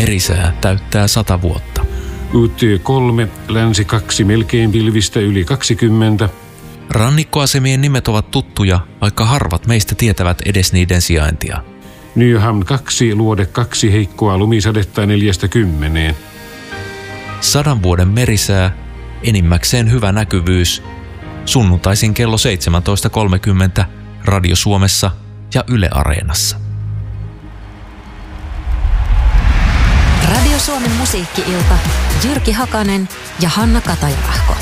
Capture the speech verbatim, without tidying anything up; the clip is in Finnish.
Merisää täyttää sata vuotta. U T kolme, länsi kaksi, melkein pilvistä yli kaksikymmentä. Rannikkoasemien nimet ovat tuttuja, vaikka harvat meistä tietävät edes niiden sijaintia. Nyhamn kaksi, luode kaksi, heikkoa lumisadetta neljästä kymmeneen. Sadan vuoden merisää, enimmäkseen hyvä näkyvyys. Sunnuntaisin kello seitsemäntoista kolmekymmentä Radio Suomessa ja Yle Areenassa. Radio Suomen musiikki-ilta. Jyrki Hakanen ja Hanna Katajahko.